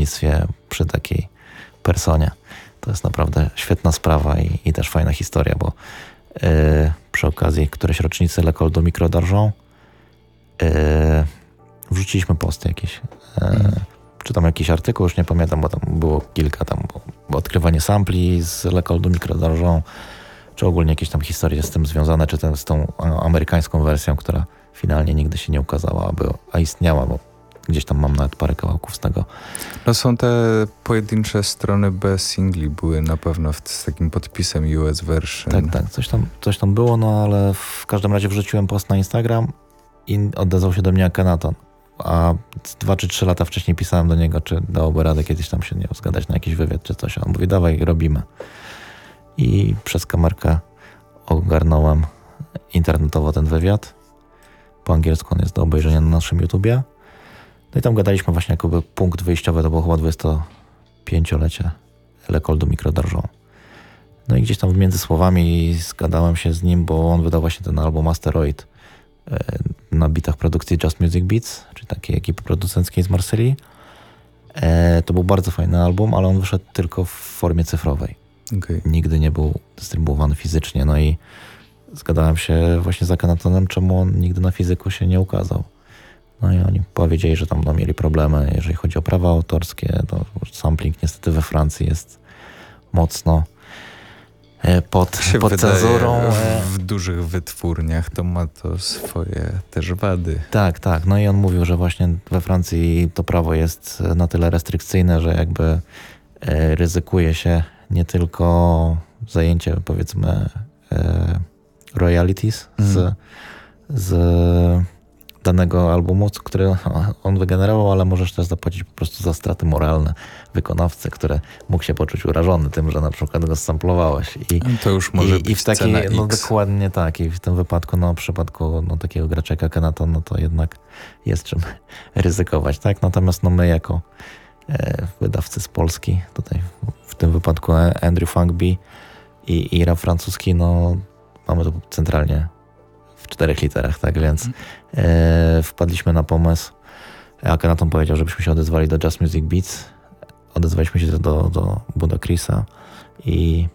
wydawnictwie przy takiej personie. To jest naprawdę świetna sprawa i też fajna historia, bo przy okazji którejś rocznicy L'École du Micro d'Argent wrzuciliśmy posty jakieś. Czy tam jakiś artykuł, już nie pamiętam, bo tam było kilka tam, bo odkrywanie sampli z L'École du Micro d'Argent, czy ogólnie jakieś tam historie z tym związane, czy z tą amerykańską wersją, która finalnie nigdy się nie ukazała, a istniała, bo gdzieś tam mam nawet parę kawałków z tego. No są te pojedyncze strony B singli, były na pewno z takim podpisem US version. Tak, coś tam było, no ale w każdym razie wrzuciłem post na Instagram i odezwał się do mnie Akhenaton. A 2 czy 3 lata wcześniej pisałem do niego, czy dałoby radę kiedyś tam się zgadać na jakiś wywiad czy coś. A on mówi, dawaj, robimy. I przez kamerkę ogarnąłem internetowo ten wywiad. Po angielsku on jest do obejrzenia na naszym YouTubie. No i tam gadaliśmy właśnie jakoby punkt wyjściowy, to było chyba 25-lecie L'École du Micro d'Argent. No i gdzieś tam między słowami zgadałem się z nim, bo on wydał właśnie ten album Asteroid na bitach produkcji Just Music Beats, czyli takiej ekipy producenckiej z Marsylii. To był bardzo fajny album, ale on wyszedł tylko w formie cyfrowej. Okay. Nigdy nie był dystrybuowany fizycznie. No i zgadałem się właśnie z Akhenatonem, czemu on nigdy na fizyku się nie ukazał. No i oni powiedzieli, że tam mieli problemy, jeżeli chodzi o prawa autorskie. To sampling niestety we Francji jest mocno pod cenzurą. W dużych wytwórniach to ma to swoje też wady. Tak. No i on mówił, że właśnie we Francji to prawo jest na tyle restrykcyjne, że jakby ryzykuje się nie tylko zajęcie, powiedzmy, royalties z danego albumu, który on wygenerował, ale możesz też zapłacić po prostu za straty moralne wykonawcy, który mógł się poczuć urażony tym, że na przykład go samplowałeś. To już może być cena X. No dokładnie tak. I w tym wypadku, w przypadku takiego gracza jak Akhenaton, no to jednak jest czym ryzykować, tak? Natomiast my jako wydawcy z Polski, tutaj w tym wypadku Andrew Funkby i rap francuski, mamy to centralnie w 4 literach, tak? Więc wpadliśmy na pomysł. Akhenaton powiedział, żebyśmy się odezwali do Just Music Beats. Odezwaliśmy się do Buda Chrisa i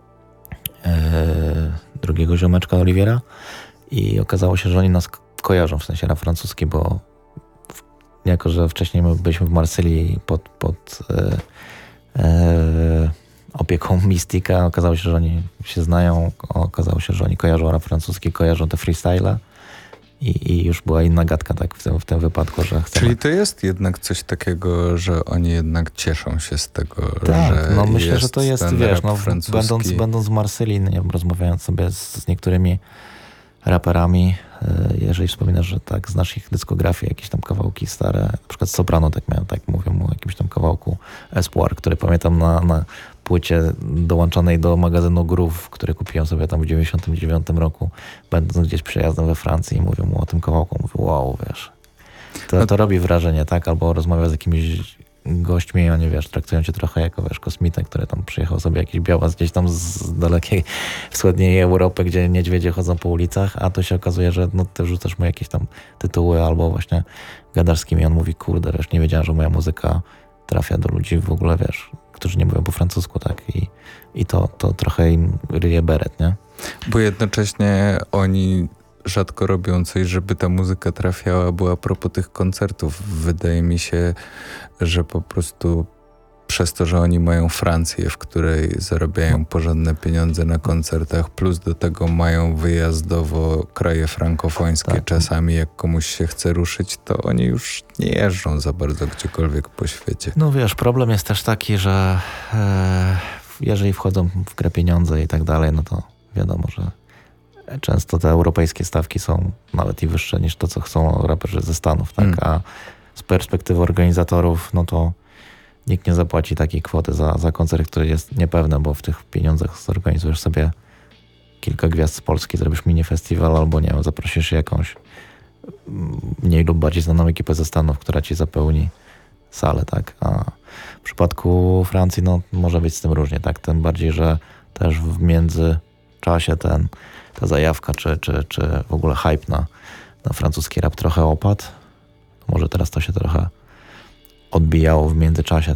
drugiego ziomeczka Oliviera i okazało się, że oni nas kojarzą, w sensie rap francuski, bo jako, że wcześniej my byliśmy w Marsylii pod opieką Mystika, okazało się, że oni się znają, okazało się, że oni kojarzą rap francuski, kojarzą te freestyle i już była inna gadka, tak, w tym wypadku, że chcemy. Czyli to jest jednak coś takiego, że oni jednak cieszą się z tego, tak, że myślę, że to jest, wiesz, będąc w Marsylii, rozmawiając sobie z niektórymi raperami, jeżeli wspominasz, że tak, znasz ich dyskografię, jakieś tam kawałki stare, na przykład Soprano tak miałem, tak mówią o jakimś tam kawałku Espoir, który pamiętam na płycie dołączonej do magazynu Groove, który kupiłem sobie tam w 99 roku, będąc gdzieś przejazdem we Francji i mówią mu o tym kawałku, mówię, wow, wiesz, to robi wrażenie, tak, albo rozmawia z jakimiś gośćmi i oni, wiesz, traktują cię trochę jako, wiesz, kosmitę, który tam przyjechał sobie jakiś białas gdzieś tam z dalekiej wschodniej Europy, gdzie niedźwiedzie chodzą po ulicach, a to się okazuje, że ty wrzucasz mu jakieś tam tytuły albo właśnie gadasz z kim i on mówi, kurde, wiesz, nie wiedziałem, że moja muzyka trafia do ludzi w ogóle, wiesz, którzy nie mówią po francusku, tak, i to trochę im ryje beret, nie? Bo jednocześnie oni rzadko robią coś, żeby ta muzyka trafiała, bo a propos tych koncertów, wydaje mi się, że po prostu przez to, że oni mają Francję, w której zarabiają porządne pieniądze na koncertach, plus do tego mają wyjazdowo kraje frankofońskie, tak. Czasami jak komuś się chce ruszyć, to oni już nie jeżdżą za bardzo gdziekolwiek po świecie. No wiesz, problem jest też taki, że jeżeli wchodzą w grę pieniądze i tak dalej, no to wiadomo, że często te europejskie stawki są nawet i wyższe niż to, co chcą raperzy ze Stanów, tak? A z perspektywy organizatorów, no to nikt nie zapłaci takiej kwoty za koncert, który jest niepewny, bo w tych pieniądzach zorganizujesz sobie kilka gwiazd z Polski, zrobisz mini festiwal albo nie wiem, zaprosisz jakąś mniej lub bardziej znaną ekipę ze Stanów, która ci zapełni salę, tak? A w przypadku Francji, no może być z tym różnie, tak? Tym bardziej, że też w międzyczasie ta zajawka, czy w ogóle hype na francuski rap trochę opadł. Może teraz to się trochę odbijało w międzyczasie,